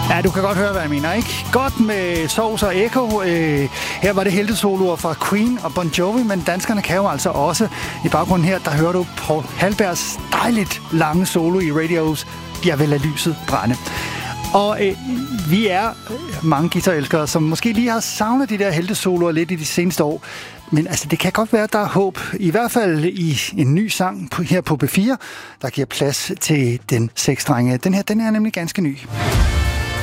Ja, du kan godt høre, hvad jeg mener, ikke? Godt med Sovs og Echo. Her var det heltesoloer fra Queen og Bon Jovi, men danskerne kan jo altså også. I baggrunden her, der hører du Paul Halbergs dejligt lange solo i Radios Jeg vil lade lyset brænde. Og vi er mange guitarelskere, som måske lige har savnet de der heltesoloer lidt i de seneste år. Men altså, det kan godt være, at der er håb. I hvert fald i en ny sang her på B4, der giver plads til den seksstrenge. Den her er nemlig ganske ny.